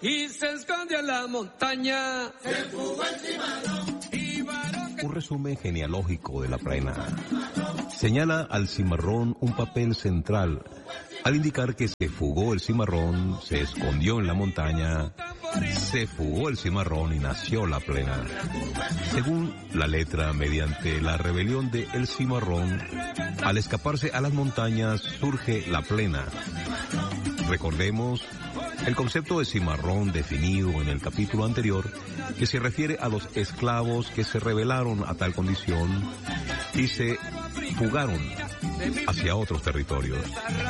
y se escondió en la montaña. Se fugó el cimarrón. Un resumen genealógico de la Praena señala al cimarrón un papel central al indicar que se fugó el cimarrón, se escondió en la montaña, se fugó el cimarrón y nació la plena. Según la letra, mediante la rebelión de el cimarrón, al escaparse a las montañas surge la plena. Recordemos el concepto de cimarrón definido en el capítulo anterior, que se refiere a los esclavos que se rebelaron a tal condición y se fugaron hacia otros territorios.